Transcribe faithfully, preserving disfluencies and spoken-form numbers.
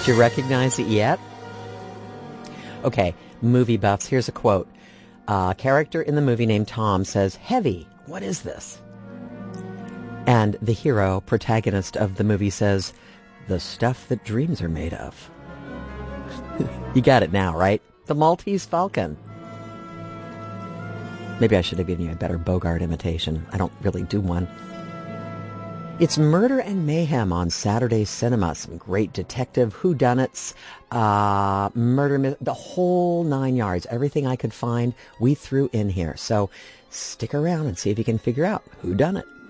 Do you recognize it yet? Okay, movie buffs. Here's a quote. A character in the movie named Tom says, "Heavy, what is this?" And the hero, protagonist of the movie says, "The stuff that dreams are made of." You got it now, right? The Maltese Falcon. Maybe I should have given you a better Bogart imitation. I don't really do one. It's Murder and Mayhem on Saturday Cinema. Some great detective whodunits, uh, murder, the whole nine yards. Everything I could find, we threw in here. So stick around and see if you can figure out who done it.